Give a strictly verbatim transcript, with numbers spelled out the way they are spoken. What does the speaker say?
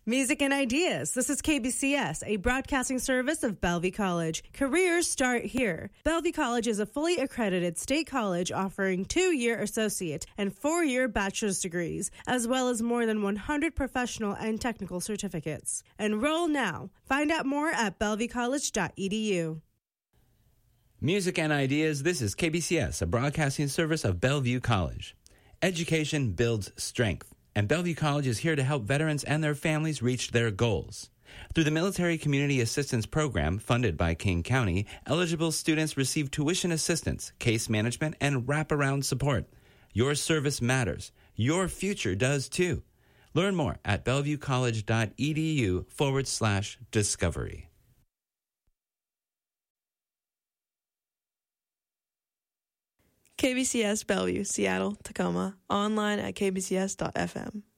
Music and Ideas. This is K B C S, a broadcasting service of Bellevue College. Careers start here. Bellevue College is a fully accredited state college offering two-year associate and four-year bachelor's degrees, as well as more than one hundred professional and technical certificates. Enroll now. Find out more at bellevue college dot e d u. Music and Ideas. This is K B C S, a broadcasting service of Bellevue College. Education builds strength. And Bellevue College is here to help veterans and their families reach their goals. Through the Military Community Assistance Program, funded by King County, eligible students receive tuition assistance, case management, and wraparound support. Your service matters. Your future does too. Learn more at bellevue college dot e d u forward slash discovery. K B C S Bellevue, Seattle, Tacoma, online at k b c s dot f m.